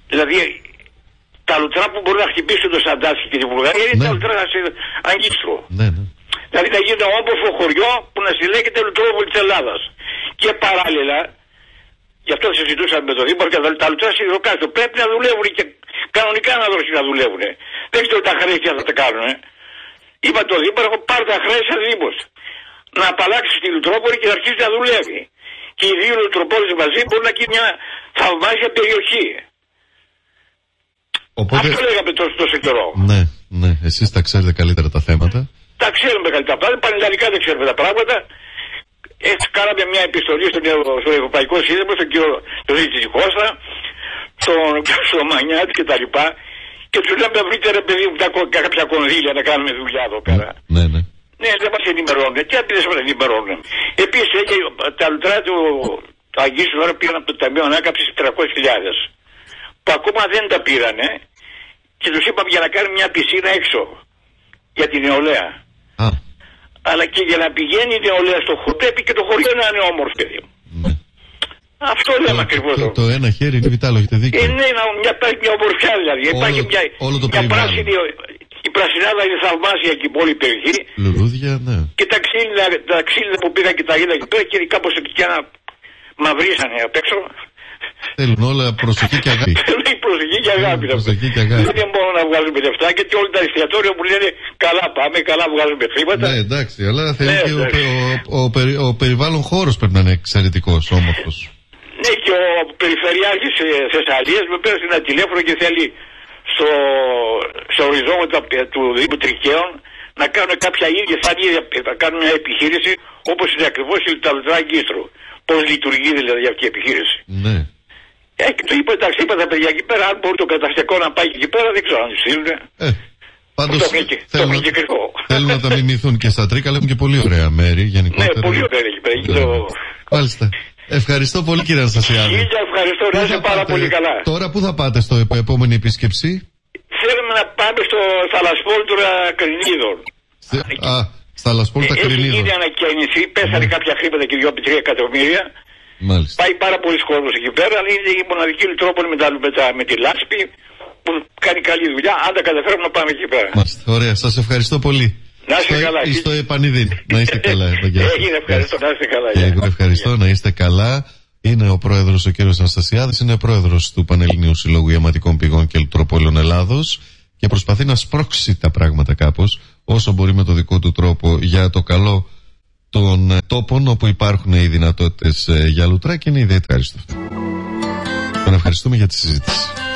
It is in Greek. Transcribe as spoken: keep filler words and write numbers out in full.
Δηλαδή τα λουτρά που μπορούν να χτυπήσουν το Σαντάσκι και τη Βουλγαρία είναι ναι. τα λουτρά Αγκίστρου. Ναι, ναι. Δηλαδή να γίνει ένα όμορφο χωριό που να συλλέγεται Λουτρόπολη της Ελλάδας. Και παράλληλα, γι' αυτό συζητούσαμε με τον Δήμο, και τα λουτρά σιδηροκάστρο πρέπει να δουλεύουν και κανονικά να δώσει να δουλεύουν. Δεν ξέρω τα χρέη θα τα κάνουν. Είπα το Δήμο, πάρω τα χρέη σαν Δήμος. Να απαλλάξει τη Λουτρόπολη και να αρχίσει να δουλεύει. Και οι δύο Λουτροπόλεις μαζί μπορούν να γίνει μια θαυμάσια περιοχή. Οπότε... Αυτό λέγαμε τόσο, τόσο καιρό. Ναι, ναι, εσείς τα ξέρετε καλύτερα τα θέματα. Τα ξέρουμε καλύτερα τα πράγματα, πανελλαδικά δεν ξέρουμε τα πράγματα. Έτσι κάναμε μια επιστολή στον, στον Ευρωπαϊκό Σύνδεσμο, στον κύριο τον Ζήτη Κώστα, στον κύριο Μανιάτη και τα λοιπά. Και του λέμε βρείτε ρε παιδί μου κάποια κονδύλια να κάνουμε δουλειά εδώ πέρα. Ναι, ναι. Ναι, δεν μας ενημερώνουν. Τι απειλές μας ενημερώνουν. Επίσης τα λουτρά του Αγγίσου τώρα πήραν από το Ταμείο Ανάκαμψης τριακόσιες χιλιάδες. Που ακόμα δεν τα πήρανε και τους είπαμε για να κάνουμε μια πισίνα έξω. Για την νεολαία. Α. Αλλά και για να πηγαίνει η νεολαία στο χωριό πρέπει και το χωριό να είναι όμορφο, παιδί μου. Ναι. Αυτό λέμε ακριβώς. Το, το ένα χέρι είναι βιτάλο, έχετε δίκιο. Ε, ναι, μια, μια ομορφιά δηλαδή. Όλο, υπάρχει μια, όλο το μια πράσινη. Η πρασινάδα είναι θαυμάσια εκεί πόλη περιοχή. Λουλούδια, ναι. Και τα ξύλινα, τα ξύλινα που πήγα και τα είδα εκεί πέρα και κάπως εκεί ένα μαυρίσανε απ' έξω. Θέλουν όλα προσοχή και αγάπη. Θέλουν προσοχή και αγάπη. Προσοχή και αγάπη. Δεν μπορούν να βγάζουμε λεφτά γιατί όλα τα εστιατόρια μου λένε καλά πάμε, καλά βγάζουμε χρήματα. Ναι, εντάξει, αλλά θέλει ναι, και ο, ο, ο, ο, ο περιβάλλον χώρος πρέπει να είναι εξαιρετικός, όμορφος. Ναι, και ο περιφερειάρχης Θεσσαλίας με πέρασε ένα τηλέφωνο και θέλει στο, στο οριζόντια του Δήμου Τρικαίων να κάνουν κάποια ίδια, σαν ίδια, να κάνουν μια επιχείρηση όπως είναι ακριβώς η Λουτρά Αγκίστρου. Πώς λειτουργεί δηλαδή αυτή η επιχείρηση. Ναι. Ε, και του είπα, εντάξει, είπα τα παιδιά εκεί πέρα, αν μπορεί το καταστικό να πάει εκεί πέρα, δεν ξέρω αν του στείλουν. Ε, πάντως θέλουν, το και θέλουν να τα μιμηθούν και στα Τρίκα, αλλά έχουν και πολύ ωραία μέρη γενικότερα. Ναι, πολύ ωραία εκεί πέρα. Ναι. Το... Μάλιστα. Ευχαριστώ πολύ κύριε Αναστασιάδη. Χίλια ευχαριστώ, να είστε πάρα πολύ καλά. Τώρα πού θα πάτε στο επόμενη επίσκεψη? Θέλουμε να πάμε στο θαλασπόλτουρα Κρινίδων. Α, στα Λασπόλτα Κρινίδων. Έχει γίνει ανακαίνιση, πέσανε mm. κάποια χρήματα και δύο τρία εκατομμύρια. Μάλιστα. Πάει πάρα πολλοί κόσμος εκεί πέρα, αλλά είναι η μοναδική Λουτρόπολη με, με, με τη Λάσπη που κάνει καλή δουλειά. Αν τα καταφέρουμε να πάμε εκεί πέρα. Μάλιστα. Ωραία, σας ευχαριστώ πολύ. Να είστε στο, καλά. Στο επανειδήν. Να είστε καλά. Έγινε, ευχαριστώ. Να είστε καλά. Και εγώ ευχαριστώ, να είστε καλά. Είναι ο πρόεδρος ο κύριος Αναστασιάδης, είναι πρόεδρος του Πανελληνίου Συλλόγου Ιαματικών Πηγών και Λουτροπόλεων Ελλάδος και προσπαθεί να σπρώξει τα πράγματα κάπως όσο μπορεί με το δικό του τρόπο για το καλό των τόπων όπου υπάρχουν οι δυνατότητες για λουτρά και είναι ιδιαίτερα ευχαριστώ. Τον ευχαριστούμε για τη συζήτηση.